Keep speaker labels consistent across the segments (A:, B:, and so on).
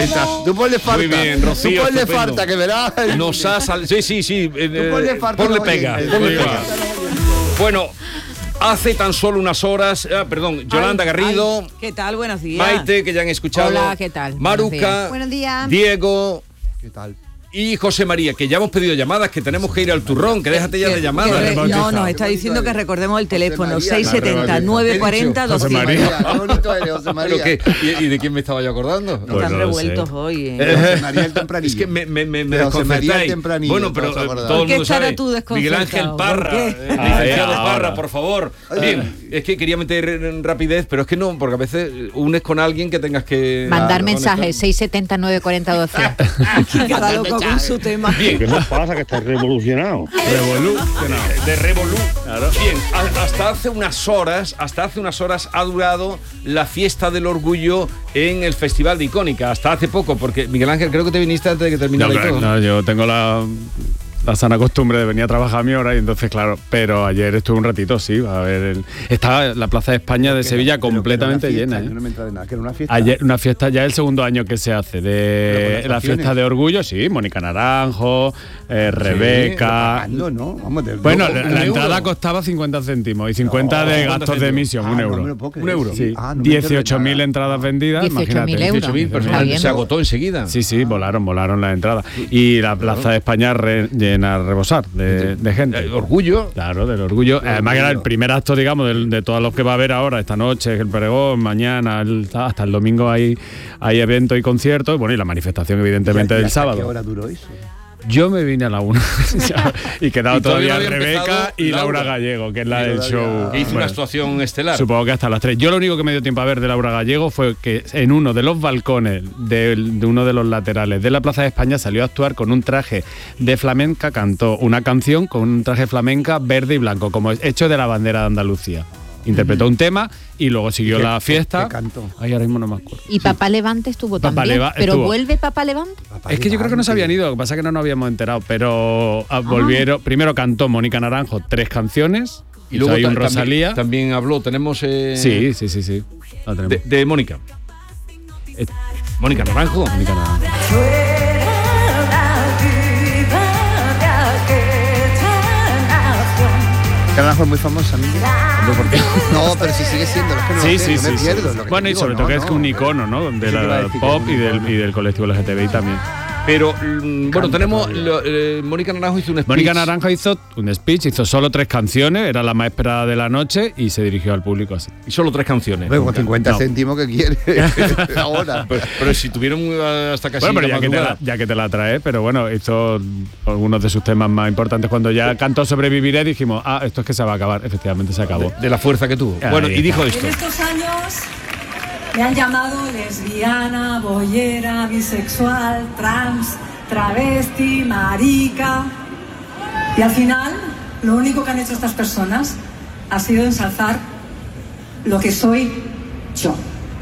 A: Tú ponle farta.
B: Muy bien, Rocío.
A: Tú ponle
B: estupendo.
A: farta, que verás.
B: Nos ha salido. Sí.
A: Ponle farta.
B: Ponle pega. Bueno, hace tan solo unas horas. Yolanda Garrido.
C: ¿Qué tal? Buenos días.
B: Maite, que ya han escuchado.
C: Hola, ¿qué tal?
B: Maruca.
D: Buenos días.
B: Diego.
A: ¿Qué tal?
B: Y José María, que ya hemos pedido llamadas, que tenemos que ir al turrón, que déjate ya de llamadas.
C: No, nos está diciendo que recordemos el teléfono 670 940
B: José
C: 200.
B: María.
A: Qué bonito eres, José María.
B: ¿Pero qué? ¿Y de quién me estaba yo acordando?
C: Están revueltos hoy.
A: José María el tempranillo.
B: Es que me
A: De José María el
B: desconcertáis.
A: tempranillo,
B: Bueno, pero
A: ¿te vas a acordar?
B: todo el
C: ¿Por qué
B: mundo sabe.
C: estará tú desconcertado?
B: Miguel Ángel Parra,
C: ¿Por qué?
B: licenciado Parra, por favor. Bien, es que quería meter en rapidez, pero es que no, porque a veces unes con alguien que tengas que
D: Mandar mensajes, 670 940 200.
C: Cada loco con su tema.
B: Bien.
E: ¿Qué nos pasa? Que estás revolucionado.
B: De Revolú. Bien, hasta hace unas horas ha durado la fiesta del orgullo en el Festival de Icónica. Hasta hace poco, porque Miguel Ángel, creo que te viniste antes de que terminara y todo.
F: No, yo tengo la sana costumbre de venir a trabajar a mi hora y entonces, claro, pero ayer estuve un ratito, sí, a ver, estaba la Plaza de España de Sevilla completamente llena.
A: Yo no me entré de nada, que era una fiesta.
F: Ayer, una fiesta, ya el segundo año que se hace de la fiesta de orgullo, sí, Mónica Naranjo, Rebeca.
A: No, vamos,
F: Bueno, la entrada costaba 50 céntimos y 50 de gastos de emisión, un euro.
A: Un euro.
F: Sí,
A: No me entero de
F: 18.000
A: nada.
F: entradas vendidas,
D: 18.000
F: imagínate.
D: euros.
B: 18.000
D: Está
B: personas,
D: bien.
B: se agotó enseguida.
F: Sí, volaron las entradas. Y la Plaza de España llena a rebosar de gente.
B: Orgullo.
F: Claro, del orgullo. Además que era el primer acto, digamos, de todos los que va a haber ahora, esta noche, el pregón, mañana, hasta el domingo hay eventos y conciertos. Bueno, y la manifestación, evidentemente, del sábado.
A: ¿Qué hora duró eso?
F: Yo me vine a la 1 y quedado
B: Y todavía
F: todavía
B: no había
F: Rebeca
B: empezado
F: y Laura
B: Laura
F: Gallego, que es la
A: Y
F: del
A: todavía-
F: show.
B: Que hizo una
F: Bueno,
B: actuación estelar.
F: supongo que hasta las 3. Yo lo único que me dio tiempo a ver de Laura Gallego fue que en uno de los balcones de uno de los laterales de la Plaza de España salió a actuar con un traje de flamenca, cantó una canción con un traje flamenca verde y blanco, como hecho de la bandera de Andalucía. Interpretó un tema y luego siguió la fiesta.
A: qué cantó?
F: Ay, ahora mismo no me acuerdo.
D: Y Papá Levante estuvo
F: Papá
D: también.
F: Leva
D: ¿Pero
F: estuvo.
D: vuelve Papá Levante?
F: Es que yo creo que no se habían ido, lo que pasa es que no nos habíamos enterado, pero volvieron. Primero cantó Mónica Naranjo 3 canciones
B: Y luego
F: hay un
B: también,
F: Rosalía.
B: también habló, tenemos
F: Sí. La tenemos.
B: de Mónica.
F: Eh,
B: Mónica Naranjo.
F: Mónica Naranjo.
A: Naranjo es muy famosa, amigo. No, pero si sigue siendo, es que no
F: Sí,
A: lo sé,
F: sí,
A: no me
F: sí.
A: pierdo, lo que
F: Bueno,
A: te
F: y
A: digo,
F: sobre todo que es un icono, ¿no? De
A: Eso te iba a
F: la
A: decir, que
F: pop
A: es
F: y
A: un
F: del,
A: icono.
F: y del colectivo LGTBI también.
B: Pero, bueno,
A: Canta
B: tenemos.
A: todavía.
B: Mónica Naranjo hizo un speech.
F: Mónica Naranjo hizo un speech, hizo solo 3 canciones, era la más esperada de la noche y se dirigió al público así.
B: Y solo 3 canciones.
A: Luego con 50
F: No.
A: céntimos que quiere ahora.
B: Pero si tuvieron hasta casi.
F: Bueno, pero
B: la madrugada.
F: ya que te la trae, pero bueno, hizo algunos de sus temas más importantes. Cuando ya cantó Sobreviviré, dijimos, esto es que se va a acabar. Efectivamente se acabó.
B: De la fuerza que tuvo.
F: Ahí
B: Bueno, y
F: está.
B: dijo esto.
G: En estos años me han llamado lesbiana, boyera, bisexual, trans, travesti, marica. Y al final, lo único que han hecho estas personas ha sido ensalzar lo que soy yo.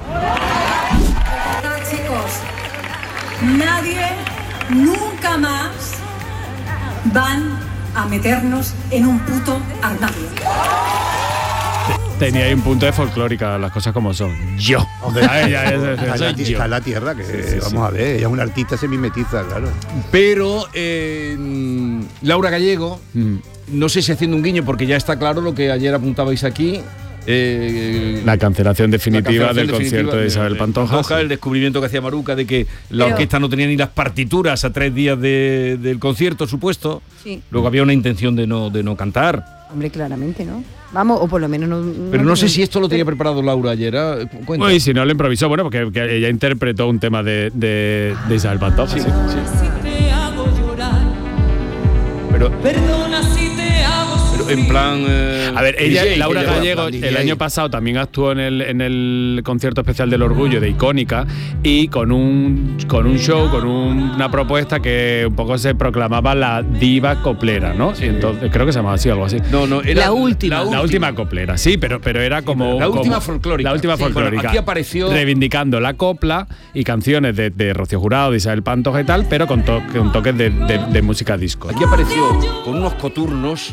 G: Chicos, nadie, nunca más van a meternos en un puto armario.
F: Tenía ahí un punto de folclórica, las cosas como son. Yo.
A: Está
F: Soy yo.
A: en la tierra, que vamos a ver, ella es una artista semimetiza, claro.
B: Pero Laura Gallego, no sé si haciendo un guiño, porque ya está claro lo que ayer apuntabais aquí.
F: La cancelación definitiva
B: la cancelación
F: del
B: definitiva
F: concierto de Isabel Pantoja.
B: El descubrimiento que hacía Maruca de que la orquesta no tenía ni las partituras a 3 días del concierto supuesto.
C: Sí.
B: Luego había una intención de no cantar.
C: Hombre, claramente, ¿no? Vamos, o por lo menos no.
B: Pero no sé si esto lo tenía preparado Laura ayer. Cuenta.
F: Uy, si no lo improvisó, bueno, porque que ella interpretó un tema de Isabel Pantoja.
B: Sí,
F: Sí.
G: Si te hago llorar,
B: Pero
G: perdona si te hago
B: en plan.
F: A ver, ella,
B: DJ,
F: Laura
B: que lleva-
F: Gallego,
A: plan DJ.
F: el año pasado también actuó en el concierto especial del Orgullo de Icónica y con un show, con una propuesta que un poco se proclamaba la diva coplera, ¿no? Y entonces, creo que se llamaba así, algo así.
B: No, era
C: La última.
F: La última coplera, sí, pero era como...
B: La última
F: como-
B: folclórica.
F: La última
B: Sí.
F: folclórica.
B: Bueno, aquí apareció-
F: reivindicando la copla y canciones de Rocío Jurado, de Isabel Pantoja y tal, pero con toques de música disco.
B: Aquí apareció con unos coturnos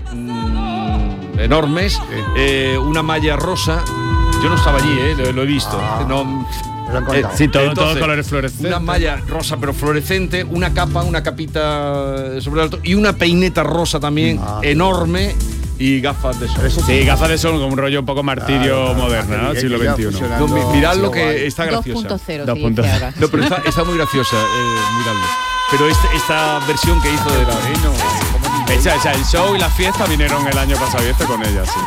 B: enormes, una malla rosa. Yo no estaba allí, lo he visto. No,
A: lo han contado.
F: Sí, todos
B: Entonces,
F: colores fluorescentes.
B: Una malla rosa pero fluorescente, una capita sobre el alto y una peineta rosa también enorme y gafas de sol.
F: Sí, gafas de sol como un rollo un poco martirio moderno, ¿no? Siglo XXI.
B: No, mirad lo que está graciosa.
D: 2.0 se
F: 2.0.
D: dice ahora.
B: No, pero está muy graciosa, miradlo. Pero esta versión que hizo de la...
F: El show y la fiesta vinieron el año pasado y con ella, sí.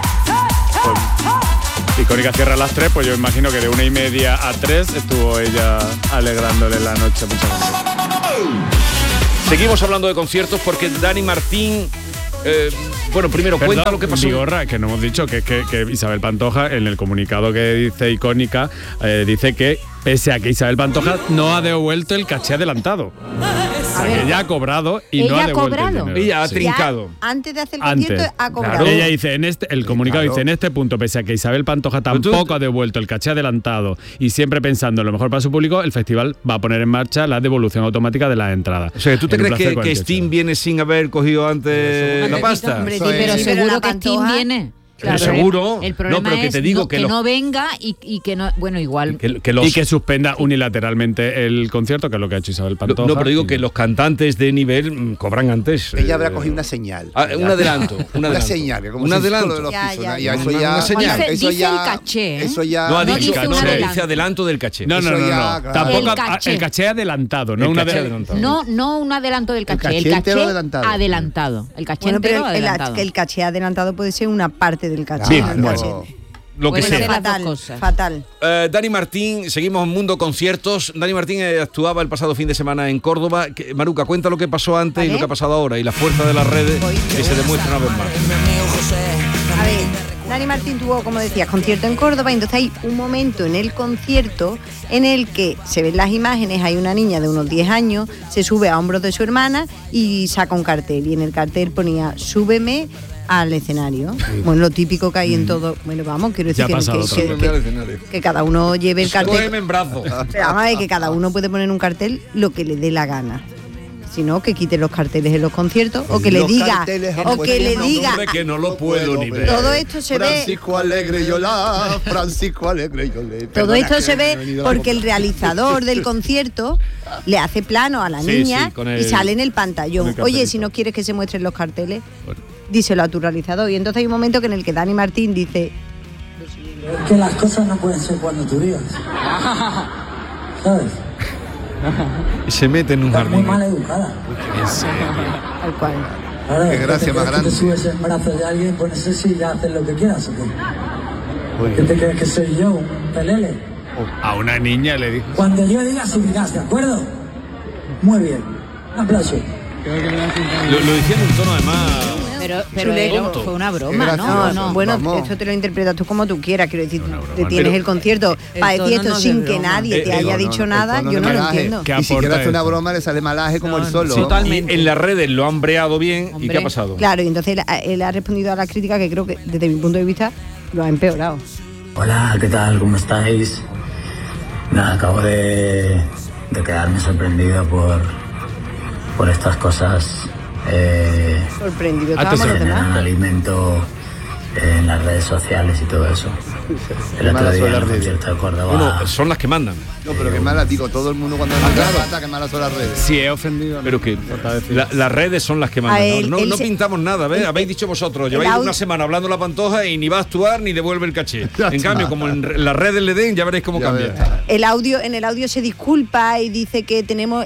F: Pues, Icónica cierra a las 3, pues yo imagino que de 1:30 a 3 estuvo ella alegrándole la noche a mucha gente.
B: Seguimos hablando de conciertos porque Dani Martín... bueno, primero cuenta lo que pasó.
F: Vigorra, que no hemos dicho que Isabel Pantoja, en el comunicado que dice Icónica, dice que pese a que Isabel Pantoja no ha devuelto el caché adelantado. O sea, que ella ha cobrado y no ha devuelto el dinero.
B: Ella ha trincado.
H: Antes de hacer el concierto ha cobrado.
F: Claro. Ella dice, el comunicado dice, en este punto, pese a que Isabel Pantoja tampoco ha devuelto el caché adelantado y siempre pensando en lo mejor para su público, el festival va a poner en marcha la devolución automática de las entradas.
B: O sea, ¿tú te crees que Steam viene sin haber cogido antes la pasta?
D: Hombre, pero seguro que Steam viene.
B: Claro, seguro.
D: El problema
B: pero que
D: es
B: te digo
D: que no venga y que no... Bueno, igual...
F: Y que suspenda unilateralmente el concierto, que es lo que ha hecho Isabel Pantoja.
B: No, pero digo que los cantantes de nivel cobran antes.
A: Ella habrá cogido una señal.
B: Un adelanto.
A: Una señal. Que como
B: un adelanto.
A: Una señal.
D: Dice el caché, ¿eh?
A: Eso ya...
B: No ha dicho
D: dice
B: caché,
D: un
B: dice adelanto del caché.
F: No. Tampoco
D: El
F: caché adelantado, ¿no?
D: No un adelanto del caché. El caché adelantado. El caché entero adelantado.
H: El caché adelantado puede ser una parte del caché.
B: Sí,
H: caché.
B: Lo que sea.
H: Fatal.
B: Dani Martín, seguimos en Mundo Conciertos. Dani Martín actuaba el pasado fin de semana en Córdoba. Maruca, cuenta lo que pasó antes y lo que ha pasado ahora y la fuerza de las redes que se demuestra una vez más.
H: A ver, Dani Martín tuvo, como decías, concierto en Córdoba y entonces hay un momento en el concierto en el que se ven las imágenes, hay una niña de unos 10 años, se sube a hombros de su hermana y saca un cartel y en el cartel ponía súbeme al escenario. Sí. Bueno, lo típico que hay en todo. Bueno, vamos, quiero decir que cada uno lleve el cartel.
B: Cógeme en brazo.
H: Pero vamos a ver que cada uno puede poner un cartel lo que le dé la gana. Si no, que quite los carteles en los conciertos o que le diga
B: que no lo puedo ni ver.
H: Todo esto se
A: Francisco Alegre Yolá, Francisco Alegre Yolá.
H: Todo esto se ve porque el realizador del concierto le hace plano a la niña y sale en el pantallón. Oye, si no quieres que se muestren los carteles, díselo a tu realizador. Y entonces hay un momento en el que Dani Martín dice
I: que las cosas no pueden ser cuando tú digas. ¿Sabes?
B: Y se mete en un jardín.
I: Muy mal educada.
H: Tal cual.
A: Qué gracia más grande.
I: Si te subes en brazos de alguien, pues no sé si ya haces lo que quieras o qué. ¿Qué te crees que soy yo? ¿Un pelele?
F: A una niña le dijo.
I: Cuando yo diga subirás, ¿de acuerdo? Muy bien. Un aplauso.
B: Lo decía en un tono además.
D: Pero fue una broma, ¿no?
H: Bueno, esto te lo interpretas tú como tú quieras. Quiero decir, te tienes el concierto para decir esto sin que nadie te haya dicho nada, yo no lo entiendo.
A: Y si quieres hacer una broma le sale malaje como el solo.
B: Totalmente. En las redes lo han breado bien. ¿Y qué ha pasado?
H: Claro, y entonces él ha respondido a la crítica que creo que desde mi punto de vista lo ha empeorado.
I: Hola, ¿qué tal? ¿Cómo estáis? Nada, acabo de quedarme sorprendido por estas cosas.
H: Sorprendido,
I: que generan alimento en las redes sociales y todo eso. El otro día en el concierto de Córdoba.
B: Bueno, son las que mandan.
A: No, pero que malas, digo, todo el mundo cuando que malas son las redes.
F: Sí, he ofendido.
B: Pero que las redes son las que mandan. No pintamos nada, ¿ves? Habéis dicho vosotros, lleváis una semana hablando la Pantoja y ni va a actuar ni devuelve el caché. En cambio, como en las redes le den, ya veréis cómo cambia.
H: En el audio se disculpa y dice que tenemos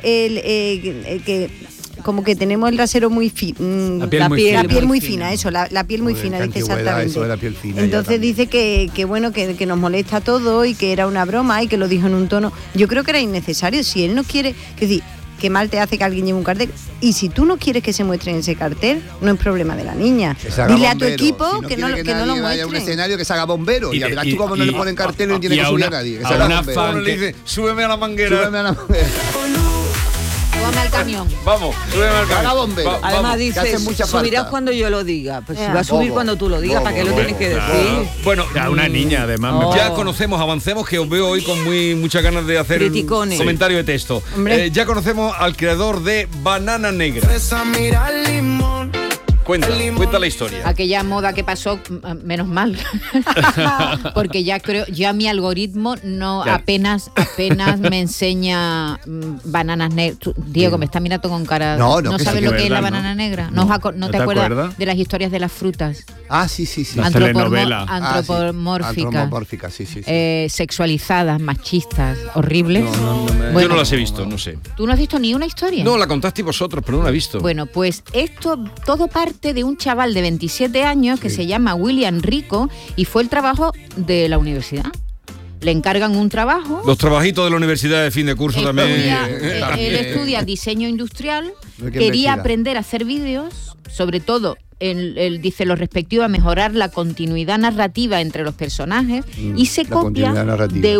H: como que tenemos el rasero muy fino, la piel muy fina, eso, la piel muy fina, dice exactamente.
A: Eso de la piel fina,
H: entonces dice que bueno, que nos molesta todo y que era una broma y que lo dijo en un tono. Yo creo que era innecesario. Si él no quiere, es decir, qué mal te hace que alguien lleve un cartel. Y si tú no quieres que se muestre en ese cartel, no es problema de la niña. Dile a tu equipo que no lo muestre.
A: Un escenario que se haga bombero y verás tú cómo no le ponen cartel y no tiene que subir a nadie. Que se haga bombero.
B: Le dice, súbeme a la manguera.
A: Súbeme a la manguera.
D: Súbame al camión.
B: Vamos, súbeme al camión.
C: Además dice, subirás cuando yo lo diga. Pues si va a subir cuando tú lo digas, ¿para qué lo tienes que decir?
B: Bueno,
F: a una niña además.
B: Ya conocemos, avancemos, que os veo hoy con muchas ganas de hacer un comentario de texto. Ya conocemos al creador de Banana Negra. Cuenta la historia.
D: Aquella moda que pasó, menos mal, porque ya mi algoritmo apenas me enseña bananas negras. Diego, me está mirando con cara. ¿No sabes lo que es la banana negra? ¿No te acuerdas de las historias de las frutas?
A: Ah, sí.
D: Antropomórficas, sí. Sexualizadas, machistas, horribles.
B: Yo no las he visto, no sé.
D: ¿Tú no has visto ni una historia?
B: No, la contasteis vosotros, pero no la he visto.
D: Bueno, pues esto todo parte de un chaval de 27 años que se llama William Rico y fue el trabajo de la universidad. Le encargan un trabajo.
B: Los trabajitos de la universidad de fin de curso también.
D: Él estudia diseño industrial, quería aprender a hacer vídeos, sobre todo, él dice lo respectivo a mejorar la continuidad narrativa entre los personajes y se copia de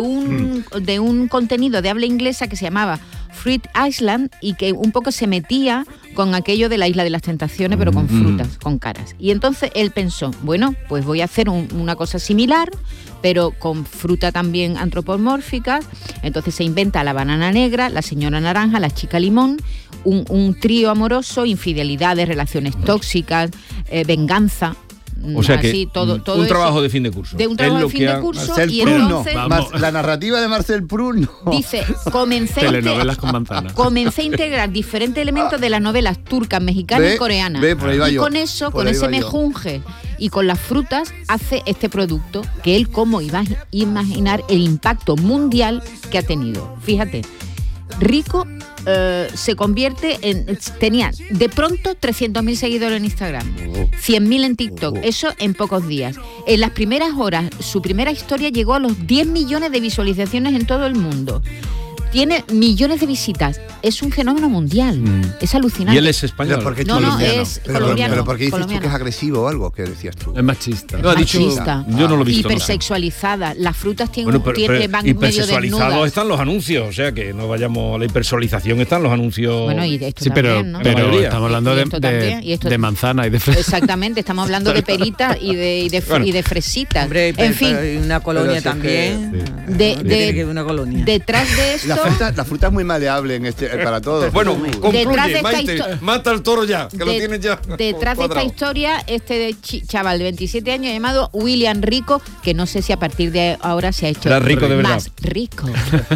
D: un contenido de habla inglesa que se llamaba Fruit Island y que un poco se metía con aquello de la Isla de las Tentaciones, pero con frutas, con caras. Y entonces él pensó, bueno, pues voy a hacer una cosa similar, pero con fruta también antropomórfica. Entonces se inventa la banana negra, la señora naranja, la chica limón, un trío amoroso, infidelidades, relaciones tóxicas, venganza.
B: O sea que todo un trabajo de fin de curso.
D: De un trabajo de fin de curso.
A: Marcel
D: y
A: Proust,
D: entonces
A: la narrativa de Marcel Proust.
D: Dice,
F: telenovelas con manzanas.
D: Comencé a integrar diferentes elementos de las novelas turcas, mexicanas y coreanas.
A: Y
D: con eso, con ese mejunje y con las frutas, hace este producto que él, cómo iba a imaginar el impacto mundial que ha tenido. Fíjate, Rico se convierte tenía de pronto 300.000 seguidores en Instagram, 100.000 en TikTok, eso en pocos días. En las primeras horas, su primera historia llegó a los 10 millones de visualizaciones en todo el mundo. Tiene millones de visitas. Es un fenómeno mundial. Es alucinante.
B: ¿Y él es español?
D: No, es colombiano.
A: ¿Pero por qué dices tú que es agresivo o algo? ¿Qué decías tú?
F: Es machista.
B: No, ha dicho, yo no lo he visto.
D: Hipersexualizada. Las frutas van medio
B: hipersexualizados están los anuncios. O sea, que no vayamos a la hipersexualización. Están los anuncios.
D: Bueno, y de esto
F: pero estamos hablando
D: de
F: manzana y de fresa.
D: Exactamente. Estamos hablando de peritas y de fresitas.
C: Hombre,
D: en fin.
C: Una colonia también. Una colonia.
D: Detrás de esto...
A: La fruta es muy maleable para todos.
B: Bueno, concluye, Maite, mata al toro ya, que lo tienes ya.
D: Detrás de esta historia, este chaval de 27 años llamado William Rico, que no sé si a partir de ahora se ha hecho
B: rico de verdad.
D: Más rico.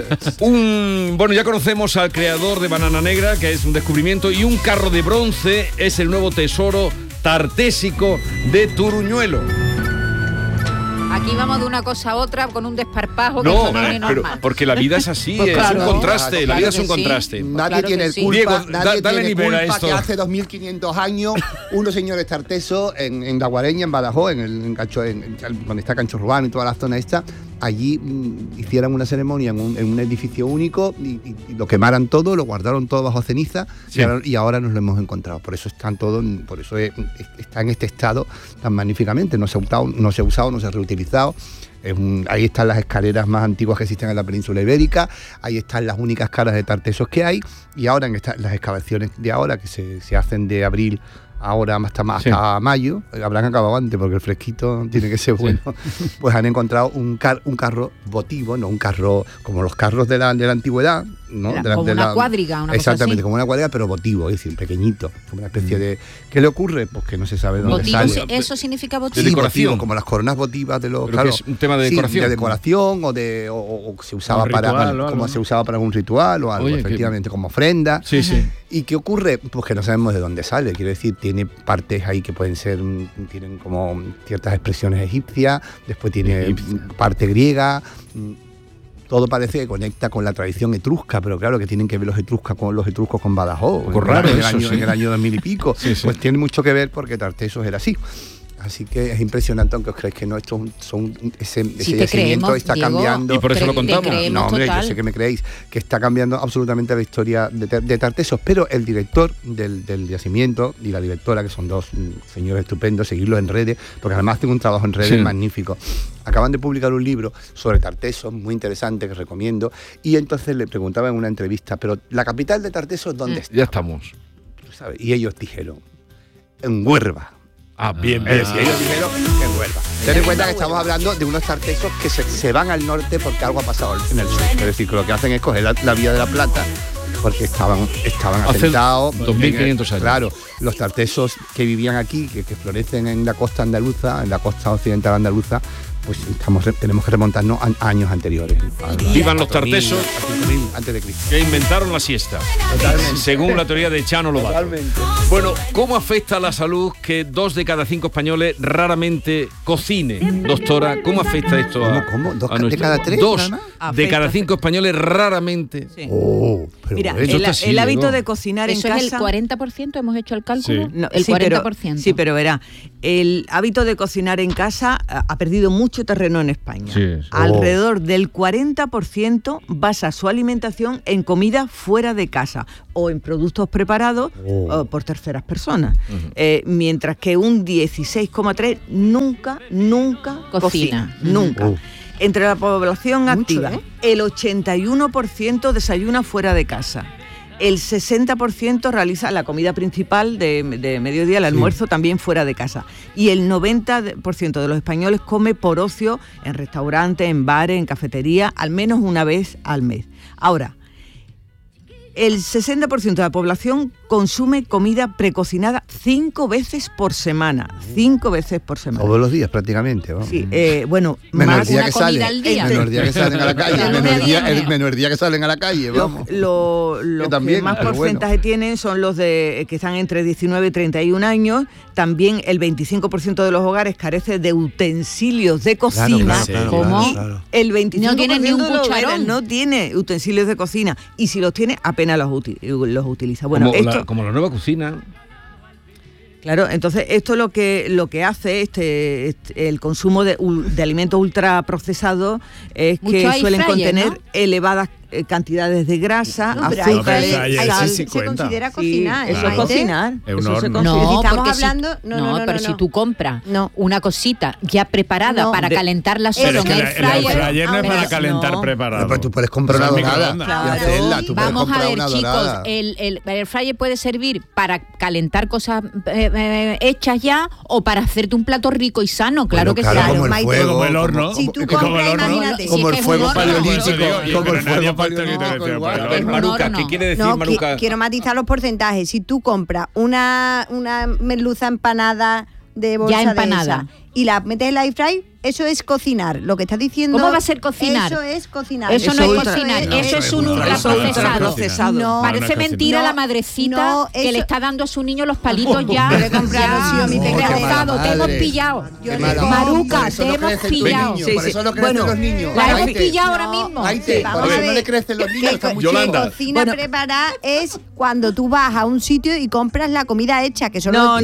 B: Bueno, ya conocemos al creador de Banana Negra, que es un descubrimiento, y un carro de bronce es el nuevo tesoro tartésico de Turuñuelo.
D: Aquí vamos de una cosa a otra con un desparpajo que no es normal.
B: Porque la vida es así, pues claro, es un contraste, la vida es un contraste.
A: Nadie tiene culpa,
B: Diego,
A: nadie
B: dale
A: tiene
B: nivel a
A: culpa
B: esto.
A: Que hace 2500 años unos señores tartesos en La Guareña, en Badajoz, donde está Cancho Urbano y toda la zona esta, allí hicieran una ceremonia en un edificio único y lo quemaran todo, lo guardaron todo bajo ceniza, sí. y ahora nos lo hemos encontrado. Por eso está en este estado tan magníficamente. No se ha usado, no se ha reutilizado. Ahí están las escaleras más antiguas que existen en la península ibérica, ahí están las únicas caras de tartesos que hay, y ahora en las excavaciones de ahora que se hacen de abril ahora hasta mayo, habrán acabado antes porque el fresquito tiene que ser bueno, pues han encontrado un carro votivo, no un carro como los carros de la antigüedad, ¿no?
D: Como una cuadriga, una
A: exactamente,
D: cosa así.
A: como una cuadriga, pero votivo, es decir, pequeñito, como una especie de... ¿Qué le ocurre? Pues que no se sabe dónde
D: ¿Votivo,
A: sale.
D: ¿Eso significa votivo?
B: De decoración.
A: Votivo, como las coronas votivas de los...
B: Claro, que es un tema de decoración.
A: De decoración o se usaba se usaba para un ritual o algo, efectivamente, como ofrenda.
B: Sí.
A: ¿Y qué ocurre? Pues que no sabemos de dónde sale, quiero decir, tiene partes ahí que tienen como ciertas expresiones egipcias, después tiene parte griega. Todo parece que conecta con la tradición etrusca, pero claro que tienen que ver los etruscos con Badajoz, en el año 2000 y pico. Pues tiene mucho que ver porque Tartesos era así. Así que es impresionante, aunque os creéis que no, ese yacimiento está cambiando.
B: Y por eso lo contamos.
A: No, hombre, yo sé que me creéis, que está cambiando absolutamente la historia de Tartesos, pero el director del yacimiento y la directora, que son dos señores estupendos, seguirlos en redes, porque además tengo un trabajo en redes magnífico. Acaban de publicar un libro sobre Tartesos, muy interesante, que recomiendo, y entonces le preguntaba en una entrevista, pero ¿la capital de Tartesos dónde está?
B: Ya estamos.
A: ¿Sabes? Y ellos dijeron, en Huelva.
B: Bien.
A: Ellos dijeron que en Huelva. Ten en cuenta que estamos hablando de unos tartesos que se van al norte porque algo ha pasado en el sur. Es decir, que lo que hacen es coger la vía de la Plata, porque estaban
B: Hace
A: asentados
B: 2500 años.
A: Claro, los tartesos que vivían aquí, que florecen en la costa andaluza, en la costa occidental andaluza, pues tenemos que remontarnos a años anteriores.
B: Vivan los tartesos
A: antes de Cristo,
B: que inventaron la siesta. Totalmente. Según la teoría de Chano Lobato.
A: Totalmente.
B: Bueno, ¿cómo afecta a la salud que 2 de cada 5 españoles raramente cocine? Doctora, ¿cómo afecta esto a
A: ¿Cómo? ¿2
B: a
A: de cada 3?
B: 2 de cada 5 españoles raramente.
C: Sí.
H: Mira,
C: el hábito de cocinar en
D: ¿Eso
C: casa...
D: es el 40%? ¿Hemos hecho el cálculo?
F: Sí.
C: No,
D: el 40%.
C: Pero verá, el hábito de cocinar en casa ha perdido mucho terreno en España.
B: Sí.
C: Alrededor del 40% basa su alimentación en comida fuera de casa o en productos preparados por terceras personas. Mientras que un 16,3% nunca cocina. Nunca. Entre la población activa, el 81% desayuna fuera de casa. El 60% realiza la comida principal de mediodía, el almuerzo, también fuera de casa. Y el 90% de los españoles come por ocio en restaurantes, en bares, en cafeterías, al menos una vez al mes. Ahora, el 60% de la población consume comida precocinada 5 veces por semana. 5 veces por semana.
A: Todos los días prácticamente, vamos.
C: Sí, bueno,
A: menos
C: más
A: el día
D: una
A: que
D: comida
A: salen,
D: al día.
A: menos el día que salen a la calle, menos el día que salen a la calle, vamos.
C: Los
A: también,
C: que más
A: pero
C: porcentaje tienen son los que están entre 19 y 31 años. También el 25% de los hogares carece de utensilios de cocina.
D: ¿Cómo?
A: Claro.
C: El 25%
D: No tiene ni un
C: de los
D: cucharón.
C: hogares no tiene utensilios de cocina. Y si los tiene, apenas los utiliza. Bueno,
B: como la nueva cocina.
C: Claro, entonces esto lo que hace el consumo de alimentos ultraprocesados es
D: Mucho
C: que
D: air
C: suelen
D: fryer,
C: contener
D: ¿no?
C: elevadas cantidades de grasa,
H: pero
C: azúcares,
H: sal,
F: sí
H: se
F: cuenta.
H: considera
C: Sí,
H: cocinar.
C: eso es
H: Maite.
C: cocinar.
F: Es un
C: Eso se
F: horno.
C: considera.
D: No,
H: Estamos
D: porque
H: hablando...
D: No, pero si tú compras
H: No.
D: una cosita ya preparada
H: No.
D: para calentarla
F: Pero
D: solo
F: es
D: en
F: que
D: el
F: el
D: fryer...
F: fryer no es para
C: no.
F: calentar preparado.
A: Pero tú puedes comprar una
F: Eso es
A: dorada
F: microondas.
A: y hacerla. Tú puedes
D: Vamos a
A: comprar
D: ver,
A: una
D: chicos,
A: dorada.
D: el fryer puede servir para calentar cosas hechas ya o para hacerte un plato rico y sano, claro que sí.
A: como el
H: Maite.
A: fuego,
F: Como el horno.
H: Si tú
F: Como
H: compras,
F: el horno.
H: imagínate.
A: como
D: es
A: el
D: que
A: fuego
D: es un horno.
A: paleolítico,
F: Pero
A: como el
F: nadie
A: fuego
F: aparte que te
A: paleolítico,
F: decía,
A: igual.
F: pero-
B: A ver,
D: un
B: Maruca,
D: horno.
B: ¿qué quiere decir
H: No,
B: Maruca?
H: quiero matizar los porcentajes. Si tú compras una merluza empanada de bolsa
D: Ya empanada.
H: de esa y la metes en la air fry, eso es cocinar. Lo que estás diciendo...
D: ¿Cómo va a ser cocinar?
H: Eso es cocinar.
D: Eso no es
C: ultra-
D: cocinar,
C: no,
D: eso es un
C: ultraprocesado.
D: ultraprocesado.
H: No,
D: Parece
F: no es
D: mentira
H: cocinar.
D: la madrecita
H: No,
D: que
H: eso-
D: le está dando a su niño los palitos ya.
H: Yo le he comprado, sí, a mi pequeña.
D: rebozado, te hemos
A: Madre.
D: pillado.
H: Yo
A: Qué
H: le
A: mala.
D: Maruca,
A: Por eso
D: te
A: no
D: hemos
A: crecen tus
D: pillado.
A: niños,
C: Sí,
A: por
C: sí.
A: eso no crecen
C: Bueno,
A: los niños.
D: La hemos
A: Maite.
D: pillado ahora
H: No,
D: mismo.
A: Maite,
H: vamos
A: por
H: a
A: eso no
H: ver.
A: le crecen los niños. Está muy chico.
B: Yolanda.
H: Cocina preparada es cuando tú vas a un sitio y compras la comida hecha, que son
C: No.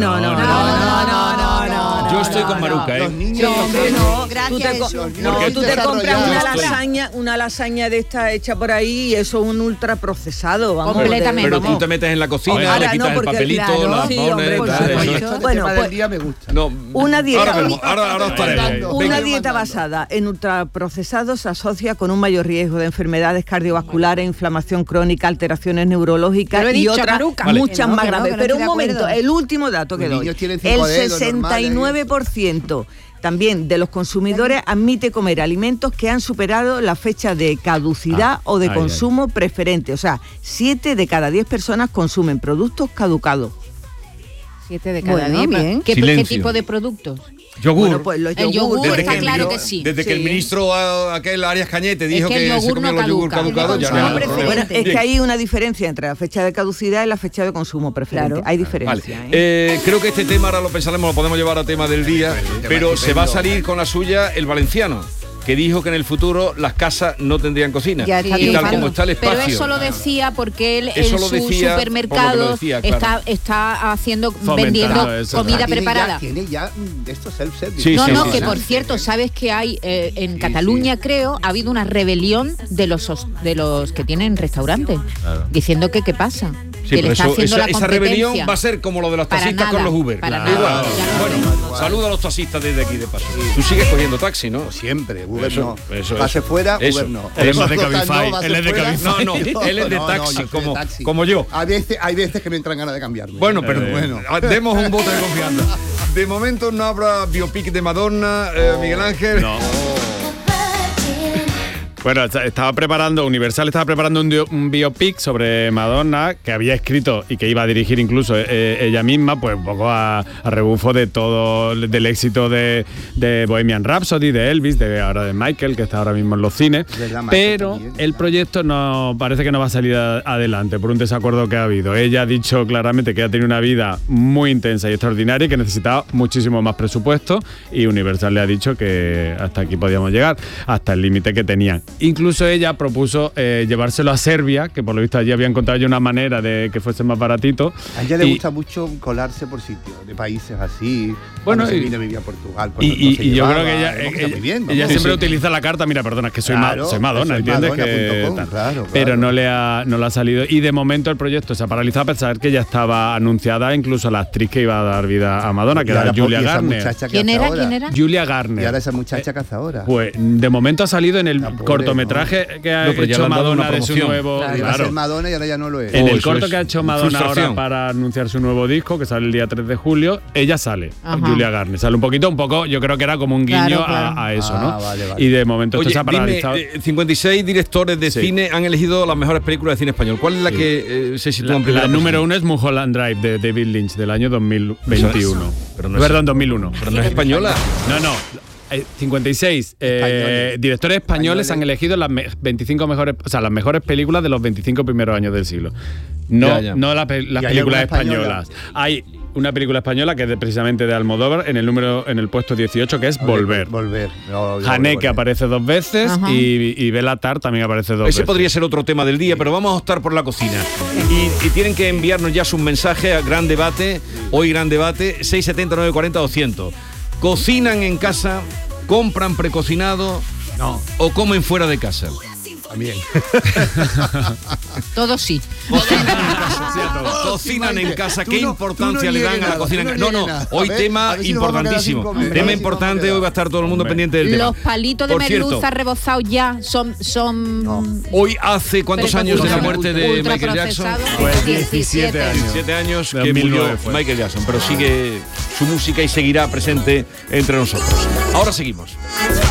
B: Yo estoy con Maruca,
A: Los
B: ¿eh?
A: niños no
H: No,
A: crecen.
H: gracias.
C: Tú te,
H: eso.
C: no, tú te compras
B: desarrollado.
C: una lasaña de esta hecha por ahí y eso es un ultraprocesado, vamos.
D: Completamente.
B: Pero tú
C: vamos.
B: te metes en la cocina,
C: Ahora
B: le quitas
C: no,
B: el
C: porque
B: papelito,
C: claro,
B: las
C: sí,
B: pones,
C: hombre, por
B: tal,
C: supuesto.
B: eso.
A: Este
C: Bueno,
A: tema
C: pues-
A: del día me gusta.
B: No,
C: Una dieta-
B: ahora estaré.
C: Una dieta basada en ultraprocesados se asocia con un mayor riesgo de enfermedades cardiovasculares, inflamación crónica, alteraciones neurológicas
D: Te lo he
C: y
D: dicho,
C: otras
D: Maruca.
C: muchas
H: Que no,
C: más
H: que no,
C: graves.
H: que no
C: Pero
H: estoy
C: un
H: de
C: momento,
H: acuerdo.
C: el último dato que
A: Los
C: doy.
A: niños tienen
C: El
A: 5 dedos
C: 69% también de los consumidores admite comer alimentos que han superado la fecha de caducidad o de consumo preferente. O sea, 7 de cada 10 personas consumen productos caducados.
D: 7 de cada
H: Bueno,
D: 10.
H: bien.
D: ¿Qué
B: Silencio.
D: tipo de productos?
B: Yogur.
C: Bueno, pues los
D: El yogur
C: por
D: está
C: ejemplo.
D: claro que sí.
B: Desde que el
C: Sí.
B: ministro aquel Arias Cañete dijo
D: que el
B: que se
D: yogur
B: comían
D: no
B: los yogur
D: caduca.
B: caducados, ya
H: El
B: no
H: consumo
B: hay problema.
C: Bueno, es
B: Bien.
C: que hay una diferencia entre la fecha de caducidad y la fecha de consumo preferente.
H: Claro.
C: Hay
B: Vale.
C: diferencia. ¿eh?
B: Creo que este tema ahora lo pensaremos, lo podemos llevar a tema del día, pero se va a salir con la suya el valenciano, que dijo que en el futuro las casas no tendrían cocina.
H: Ya está
B: Y tal
H: triunfando.
B: como está el espacio.
D: Pero eso lo decía porque él
B: Eso
D: en
B: lo
D: su
B: decía
D: supermercado
B: por lo que lo decía, claro.
D: está
F: Fomentando
D: vendiendo
F: eso,
D: comida
F: claro.
D: preparada.
A: Tiene ya esto self-service.
B: Sí,
D: No,
B: sí,
D: no,
B: sí,
D: que
B: sí.
D: por cierto, sabes que hay en Cataluña, creo, ha habido una rebelión de los que tienen restaurantes, diciendo que qué pasa.
B: Sí,
D: que
B: pero
D: le está
B: eso,
D: haciendo
B: esa,
D: la
B: esa rebelión
D: competencia.
B: va a ser como lo de los
D: Para
B: taxistas
D: nada,
B: con los Uber.
D: para
B: Igual.
D: nada. Ya no
B: Bueno, saluda a los taxistas desde aquí de paso. Tú sigues cogiendo taxi, ¿no?
A: Siempre, Uber
B: Eso,
A: no.
B: eso,
A: Pase
B: eso.
A: fuera,
B: Eso.
A: Uber no.
F: Él es de
A: Mascota
F: Cabify,
A: no, pase
F: él es de
A: fuera.
F: Cabify.
B: No, él es de
A: No,
B: taxi,
A: yo soy de taxi.
B: como yo.
A: Hay veces que me entran ganas de cambiarme.
B: Bueno, pero
A: bueno.
B: demos un voto de confianza. De momento no habrá biopic de Madonna, Miguel Ángel.
F: No. Bueno, Universal estaba preparando un biopic sobre Madonna que había escrito y que iba a dirigir incluso ella misma, pues un poco a rebufo de todo, del éxito de Bohemian Rhapsody, de Elvis, ahora de Michael, que está ahora mismo en los cines. Pero el proyecto parece que no va a salir adelante por un desacuerdo que ha habido. Ella ha dicho claramente que ha tenido una vida muy intensa y extraordinaria y que necesitaba muchísimo más presupuesto, y Universal le ha dicho que hasta aquí podíamos llegar, hasta el límite que tenían. Incluso ella propuso llevárselo a Serbia, que por lo visto allí había encontrado ya una manera de que fuese más baratito.
A: A ella le gusta mucho colarse por sitios, de países así.
F: Bueno,
A: se vino a vivir a Portugal.
F: Y yo creo que ella siempre utiliza la carta, mira, perdona, es que soy Madonna, ¿entiendes? Pero no le ha salido. Y de momento el proyecto se ha paralizado a pesar que ya estaba anunciada incluso la actriz que iba a dar vida a Madonna, que era Julia Garner.
D: ¿Quién era?
F: Julia Garner.
A: Y ahora esa muchacha cazadora.
F: Pues de momento ha salido en el cortometraje que ha hecho Madonna de su nuevo...
A: Iba a ser Madonna y ahora ya no lo es.
F: En el corto que ha hecho Madonna ahora para anunciar su nuevo disco, que sale el día 3 de julio, ella sale, Julia Garner. Sale un poco, yo creo que era como un guiño a eso, ¿no?
A: Vale.
F: Y de momento esto se ha paralizado.
B: 56 directores de cine han elegido las mejores películas de cine español. ¿Cuál es la que se sitúa en primera
F: posición? La número 1 es Mulholland Drive, de David Lynch, del año 2021. Perdón, 2001.
B: Pero no es española.
F: No. 56 directores españoles han elegido las 25 mejores, o sea, las mejores películas de los 25 primeros años del siglo. No las películas españolas. Hay una película española que es precisamente de Almodóvar en el puesto 18, que es Volver. Haneke aparece 2 veces y Bela Tarr también aparece 2 veces.
B: Ese podría ser otro tema del día, pero vamos a optar por la cocina. Y tienen que enviarnos ya sus mensajes a Gran Debate, hoy Gran Debate, 670 940 200. ¿Cocinan en casa? ¿Compran precocinado?
A: No.
B: ¿O comen fuera de casa?
A: También.
D: Todo sí.
B: Cocinan en casa. ¿Qué importancia le dan a la cocina? No. Hoy tema importantísimo. Tema importante. Hoy va a estar todo el mundo pendiente del tema.
D: Los palitos de merluza rebozados ya son.
B: Hoy hace ¿cuántos años de la muerte de Michael Jackson?
F: Pues 17 años.
B: 17 años que murió Michael Jackson. Pero sigue su música y seguirá presente entre nosotros. Ahora seguimos.